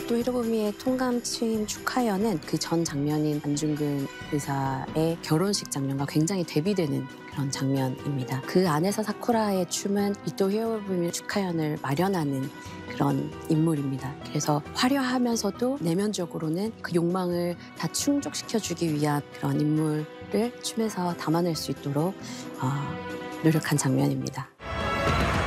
미토 히로부미의 통감 취임 축하연은 그 전 장면인 안중근 의사의 결혼식 장면과 굉장히 대비되는 그런 장면입니다. 그 안에서 사쿠라의 춤은 미토 히로부미 축하연을 마련하는 그런 인물입니다. 그래서 화려하면서도 내면적으로는 그 욕망을 다 충족시켜주기 위한 그런 인물을 춤에서 담아낼 수 있도록 노력한 장면입니다.